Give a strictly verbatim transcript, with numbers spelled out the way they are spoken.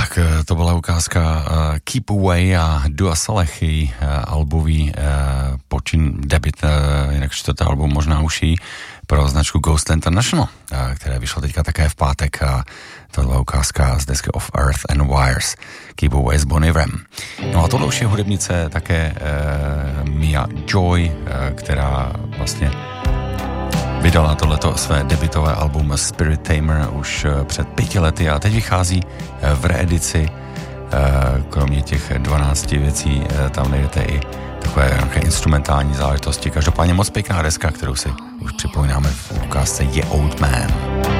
Tak to byla ukázka uh, Keep Away a Dua Salechy, uh, albový uh, počin, debit, uh, jinak čtvrté album možná už jí, pro značku Ghost International, uh, které vyšlo teďka také v pátek a to byla ukázka z desky Of Earth and Wires, Keep Away s Bon Iverem. No a tohle už je hudebnice také uh, Mia Joy, uh, která vlastně vydala tohleto své debutové album Spirit Tamer už před pěti lety a teď vychází v reedici. Kromě těch dvanácti věcí tam najdete i takové nějaké instrumentální záležitosti. Každopádně moc pěkná deska, kterou si už připomínáme v ukázce Je Old Man.